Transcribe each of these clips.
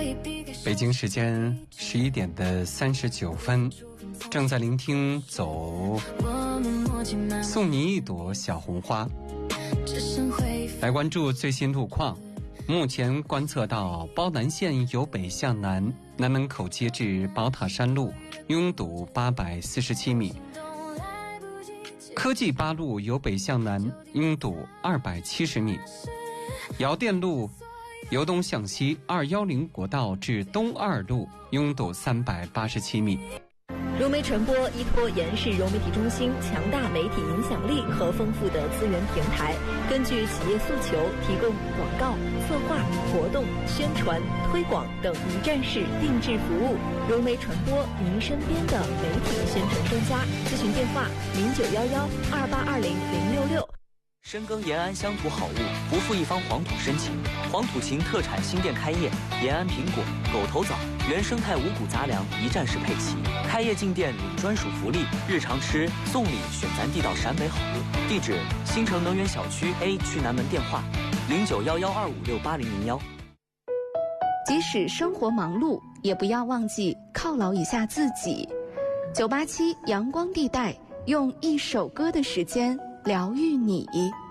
北京时间11点39分，正在聆听走，送你一朵小红花。来关注最新路况。目前观测到褒南线由北向南，南门口街至宝塔山路拥堵847米；科技八路由北向南拥堵270米；姚店路由东向西210国道至东二路拥堵387米。 融媒传播依托延世融媒体中心强大媒体影响力和丰富的资源平台，根据企业诉求提供广告、策划、活动、宣传、推广等一站式定制服务。融媒传播，您身边的媒体宣传专家。咨询电话091128200666。 深耕延安乡土好物，不负一方黄土深情。黄土情特产新店开业，延安苹果、狗头枣、原生态五谷杂粮一站式配齐。开业进店领专属福利，日常吃送礼选咱地道陕北好物。地址：新城能源小区 A 区南门，电话091125680010。 即使生活忙碌，也不要忘记犒劳一下自己。987阳光地带，用一首歌的时间疗愈你。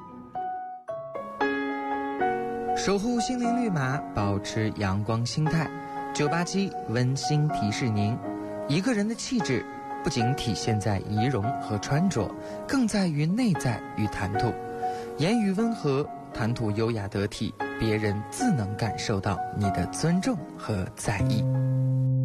守护心灵绿码，保持阳光心态。987温馨提示您，一个人的气质不仅体现在仪容和穿着，更在于内在与谈吐。言语温和，谈吐优雅得体，别人自能感受到你的尊重和在意。